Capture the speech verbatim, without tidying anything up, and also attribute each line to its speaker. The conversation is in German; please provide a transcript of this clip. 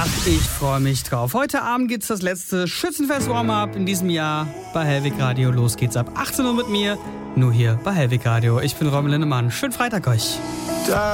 Speaker 1: Ach, ich freue mich drauf. Heute Abend gibt's das letzte Schützenfest-Warm-Up in diesem Jahr bei Hellwig Radio. Los geht's ab achtzehn Uhr mit mir, nur hier bei Hellwig Radio. Ich bin Robin Linnemann. Schönen Freitag euch.
Speaker 2: Da